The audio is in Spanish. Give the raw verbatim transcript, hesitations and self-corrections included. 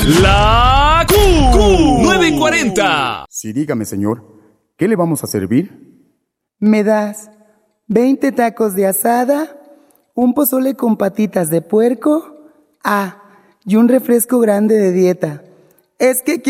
La Q, Q nueve cuarenta. Sí, dígame, señor, ¿qué le vamos a servir? ¿Me das veinte tacos de asada, un pozole con patitas de puerco? Ah, y un refresco grande de dieta. Es que